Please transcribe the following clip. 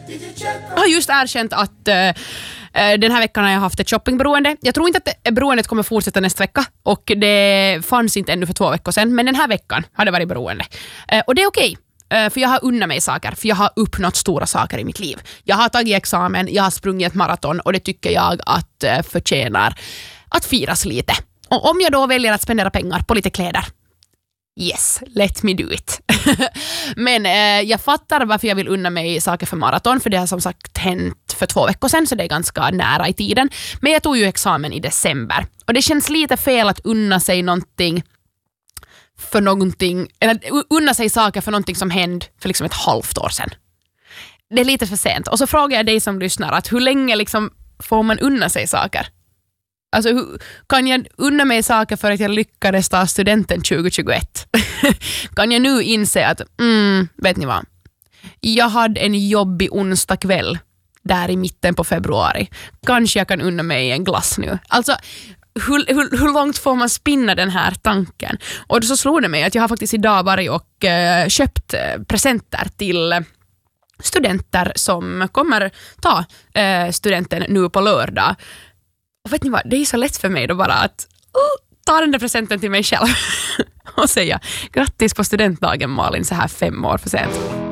Jag har just erkänt att den här veckan har jag haft ett shoppingberoende. Jag tror inte att beroendet kommer fortsätta nästa vecka och det fanns inte ännu för 2 veckor sedan, men den här veckan har det varit beroende. Och det är okej. För jag har unnat mig saker, för jag har uppnått stora saker i mitt liv. Jag har tagit examen, jag har sprungit ett maraton och det tycker jag att förtjänar att firas lite. Och om jag då väljer att spendera pengar på lite kläder, yes, let me do it. Men jag fattar varför jag vill unna mig saker för maraton, för det har som sagt hänt för 2 veckor sedan, så det är ganska nära i tiden. Men jag tog ju examen i december och det känns lite fel att unna sig någonting för någonting, eller unna sig saker för någonting som hände för liksom ett halvt år sedan. Det är lite för sent. Och så frågar jag dig som lyssnar att hur länge liksom får man unna sig saker? Alltså kan jag unna mig saker för att jag lyckades ta studenten 2021? Kan jag nu inse att, vet ni vad? Jag hade en jobbig onsdag kväll där i mitten på februari. Kanske jag kan unna mig en glass nu. Alltså, hur långt får man spinna den här tanken? Och då så slog det mig att jag har faktiskt idag varit och köpt presenter till studenter som kommer ta studenten nu på lördag. Och vet ni vad, det är så lätt för mig då bara att ta den där presenten till mig själv och säga grattis på studentdagen Malin så här 5 år för sent.